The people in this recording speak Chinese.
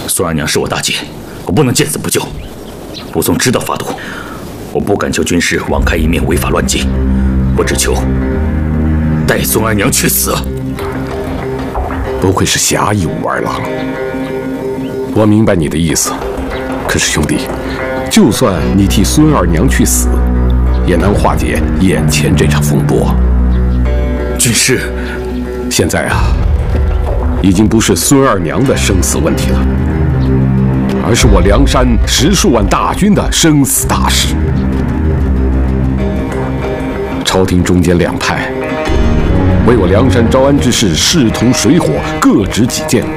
孙二娘是我大姐，我不能见死不救。武松知道法度，我不敢求军师网开一面，违法乱纪，我只求带孙二娘去死。 不愧是侠义武二郎，我明白你的意思。可是兄弟，就算你替孙二娘去死，也难化解眼前这场风波。 军师， 现在啊，已经不是孙二娘的生死问题了，而是我梁山10数万大军的生死大事。朝廷中间两派为我梁山招安之事势同水火，各执己见，